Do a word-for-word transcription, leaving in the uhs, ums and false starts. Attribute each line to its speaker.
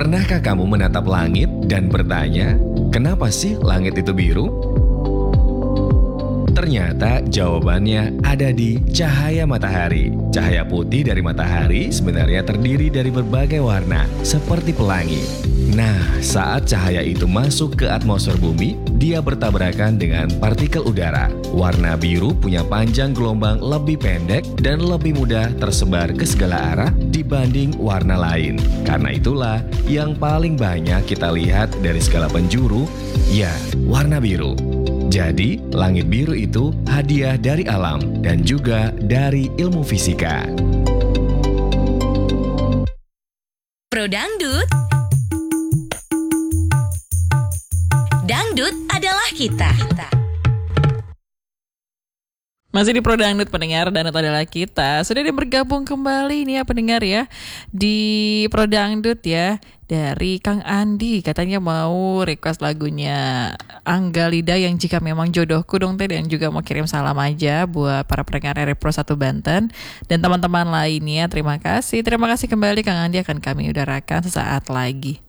Speaker 1: Pernahkah kamu menatap langit dan bertanya, kenapa sih langit itu biru? Ternyata jawabannya ada di cahaya matahari. Cahaya putih dari matahari sebenarnya terdiri dari berbagai warna, seperti pelangi. Nah, saat cahaya itu masuk ke atmosfer bumi, dia bertabrakan dengan partikel udara. Warna biru punya panjang gelombang lebih pendek dan lebih mudah tersebar ke segala arah dibanding warna lain. Karena itulah yang paling banyak kita lihat dari segala penjuru, ya, warna biru. Jadi, langit biru itu hadiah dari alam dan juga dari ilmu fisika.
Speaker 2: Pro Dangdut. Dangdut adalah kita.
Speaker 3: Masih di Pro Dangdut pendengar, Dangdut adalah kita. Sudah bergabung kembali nih ya pendengar ya di Pro Dangdut ya. Dari Kang Andi katanya mau request lagunya Angga Lida yang Jika Memang Jodohku dong teh, dan juga mau kirim salam aja buat para pendengar R R Pro satu Banten dan teman-teman lainnya. Terima kasih. Terima kasih kembali Kang Andi, akan kami udarakan sesaat lagi.